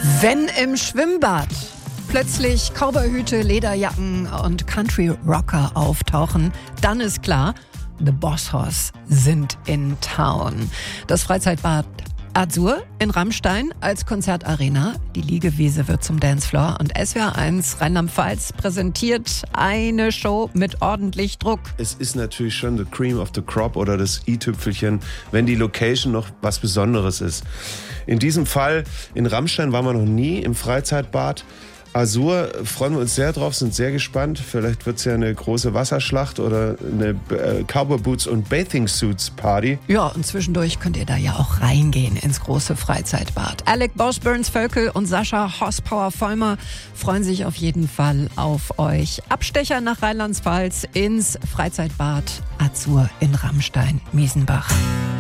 Wenn im Schwimmbad plötzlich Cowboyhüte, Lederjacken und Country-Rocker auftauchen, dann ist klar, The Boss Hoss sind in Town. Das Freizeitbad Azur in Rammstein als Konzertarena. Die Liegewiese wird zum Dancefloor und SWR1 Rheinland-Pfalz präsentiert eine Show mit ordentlich Druck. Es ist natürlich schon the cream of the crop oder das i-Tüpfelchen, wenn die Location noch was Besonderes ist. In diesem Fall, in Rammstein waren wir noch nie im Freizeitbad Azur, freuen wir uns sehr drauf, sind sehr gespannt. Vielleicht wird es ja eine große Wasserschlacht oder eine Cowboy Boots und Bathing Suits Party. Ja, und zwischendurch könnt ihr da ja auch reingehen ins große Freizeitbad. Alec Bosburns Völkel und Sascha Horsepower Vollmer freuen sich auf jeden Fall auf euch. Abstecher nach Rheinland-Pfalz ins Freizeitbad Azur in Rammstein-Miesenbach.